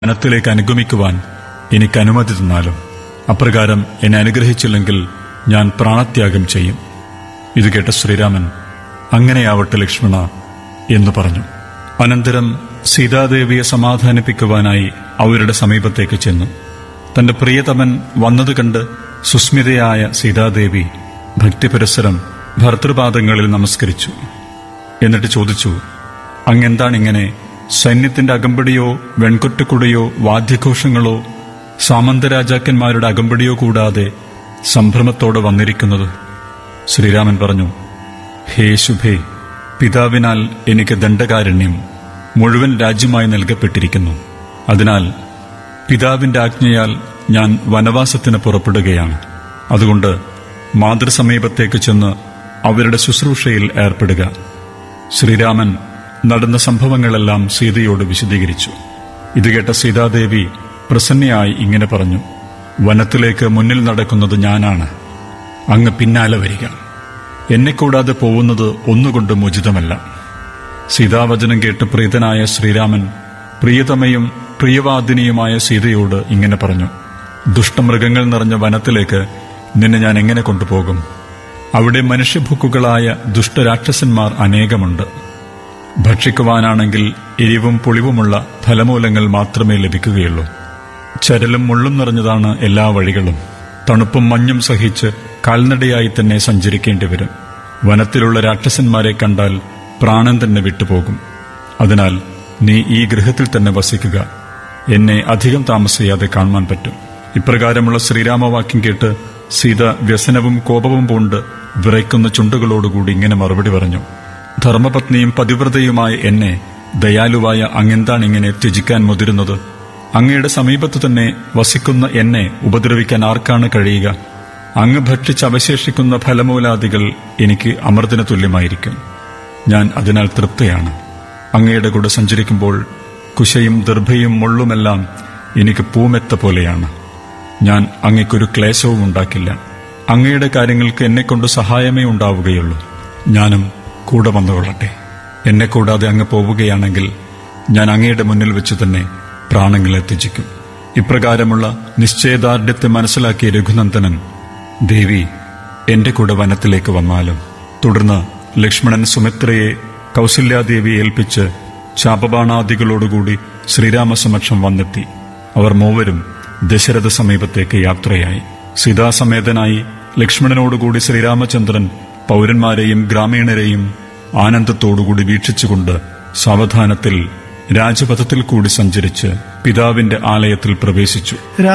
വനത്തിലേക്ക് അനുഗമിക്കുവാൻ എനിക്ക് അനുമതി തന്നാലും, അപ്രകാരം എന്നെ അനുഗ്രഹിച്ചില്ലെങ്കിൽ ഞാൻ പ്രാണത്യാഗം ചെയ്യും. ഇത് കേട്ട ശ്രീരാമൻ, അങ്ങനെയാവട്ടെ ലക്ഷ്മണ എന്ന് പറഞ്ഞു. അനന്തരം സീതാദേവിയെ സമാധാനിപ്പിക്കുവാനായി അവരുടെ സമീപത്തേക്ക് ചെന്നു. തന്റെ പ്രിയതമൻ വന്നത് കണ്ട് സുസ്മിതയായ സീതാദേവി ഭക്തിപുരസ്സരം ഭർതൃപാദങ്ങളിൽ നമസ്കരിച്ചു. എന്നിട്ട് ചോദിച്ചു, അങ്ങെന്താണിങ്ങനെ സൈന്യത്തിന്റെ അകമ്പടിയോ വെൺകൊറ്റക്കുടയോ വാദ്യഘോഷങ്ങളോ സാമന്തരാജാക്കന്മാരുടെ അകമ്പടിയോ കൂടാതെ സംഭ്രമത്തോടെ വന്നിരിക്കുന്നത്? ശ്രീരാമൻ പറഞ്ഞു, ഹേ ശുഭേ, പിതാവിനാൽ എനിക്ക് ദണ്ഡകാരണ്യം മുഴുവൻ രാജ്യമായി നൽകപ്പെട്ടിരിക്കുന്നു. അതിനാൽ പിതാവിന്റെ ആജ്ഞയാൽ ഞാൻ വനവാസത്തിന് പുറപ്പെടുകയാണ്. അതുകൊണ്ട് മാതൃസമീപത്തേക്ക് ചെന്ന് അവരുടെ ശുശ്രൂഷയിൽ ഏർപ്പെടുക. ശ്രീരാമൻ നടന്ന സംഭവങ്ങളെല്ലാം സീതയോട് വിശദീകരിച്ചു. ഇത് കേട്ട സീതാദേവി പ്രസന്നയായി ഇങ്ങനെ പറഞ്ഞു, വനത്തിലേക്ക് മുന്നിൽ നടക്കുന്നത് ഞാനാണ്, അങ്ങ് പിന്നാലെ വരിക. എന്നെക്കൂടാതെ പോകുന്നത് ഒന്നുകൊണ്ടും ഉചിതമല്ല. സീതാവചനം കേട്ട് പ്രീതനായ ശ്രീരാമൻ പ്രിയതമയും പ്രിയവാദിനിയുമായ സീതയോട് ഇങ്ങനെ പറഞ്ഞു, ദുഷ്ടമൃഗങ്ങൾ നിറഞ്ഞ വനത്തിലേക്ക് നിന്നെ ഞാൻ എങ്ങനെ കൊണ്ടുപോകും? അവിടെ മനുഷ്യഭുക്കുകളായ ദുഷ്ടരാക്ഷസന്മാർ അനേകമുണ്ട്. ഭക്ഷിക്കുവാനാണെങ്കിൽ എരിവും പുളിവുമുള്ള ഫലമൂലങ്ങൾ മാത്രമേ ലഭിക്കുകയുള്ളൂ. ചരലും മുള്ളും നിറഞ്ഞതാണ് എല്ലാ വഴികളും. തണുപ്പും മഞ്ഞും സഹിച്ച് കാൽനടയായി തന്നെ സഞ്ചരിക്കേണ്ടി വരും. വനത്തിലുള്ള രാക്ഷസന്മാരെ കണ്ടാൽ പ്രാണൻ തന്നെ വിട്ടുപോകും. അതിനാൽ നീ ഈ ഗൃഹത്തിൽ തന്നെ വസിക്കുക. എന്നെ അധികം താമസിയാതെ കാണുവാൻ പറ്റും. ഇപ്രകാരമുള്ള ശ്രീരാമവാക്യം കേട്ട് സീത വ്യസനവും കോപവും പൂണ്ട് വിറയ്ക്കുന്ന ചുണ്ടുകളോടുകൂടി ഇങ്ങനെ മറുപടി പറഞ്ഞു, ധർമ്മപത്നിയും പതിവ്രതയുമായ എന്നെ ദയാലുവായ അങ്ങെന്താണിങ്ങനെ ത്യജിക്കാൻ മുതിരുന്നത്? അങ്ങയുടെ സമീപത്തു തന്നെ വസിക്കുന്ന എന്നെ ഉപദ്രവിക്കാൻ ആർക്കാണ് കഴിയുക? അങ്ങ് ഭക്ഷിച്ച് അവശേഷിക്കുന്ന ഫലമൂലാദികൾ എനിക്ക് അമൃതിന് തുല്യമായിരിക്കും. ഞാൻ അതിനാൽ തൃപ്തയാണ്. അങ്ങയുടെ കൂടെ സഞ്ചരിക്കുമ്പോൾ കുശയും ദർഭയും മുള്ളുമെല്ലാം എനിക്ക് പൂമെത്ത പോലെയാണ്. ഞാൻ അങ്ങയ്ക്കൊരു ക്ലേശവും ഉണ്ടാക്കില്ല. അങ്ങയുടെ കാര്യങ്ങൾക്ക് എന്നെക്കൊണ്ട് സഹായമേ ഉണ്ടാവുകയുള്ളൂ. ഞാനും കൂടെ വന്നുകൊള്ളട്ടെ. എന്നെ കൂടാതെ അങ്ങ് പോവുകയാണെങ്കിൽ ഞാൻ അങ്ങയുടെ മുന്നിൽ വെച്ച് തന്നെ പ്രാണങ്ങളെ ത്യജിക്കും. ഇപ്രകാരമുള്ള നിശ്ചയദാർഢ്യത്തെ മനസ്സിലാക്കിയ രഘുനന്ദനൻ, ദേവി എന്റെ കൂടെ വനത്തിലേക്ക് വന്നാലും. തുടർന്ന് ലക്ഷ്മണൻ സുമിത്രയെ കൗസല്യാദേവിയെ ഏൽപ്പിച്ച് ചാപബാണാദികളോടുകൂടി ശ്രീരാമസമക്ഷം വന്നെത്തി. അവർ മൂവരും ദശരഥ സമീപത്തേക്ക് യാത്രയായി. സീതാസമേതനായി ലക്ഷ്മണനോടുകൂടി ശ്രീരാമചന്ദ്രൻ പൗരന്മാരെയും ഗ്രാമീണരെയും ആനന്ദത്തോടുകൂടി വീക്ഷിച്ചുകൊണ്ട് സാവധാനത്തിൽ രാജപഥത്തിൽ കൂടി സഞ്ചരിച്ച് പിതാവിന്റെ ആലയത്തിൽ പ്രവേശിച്ചു.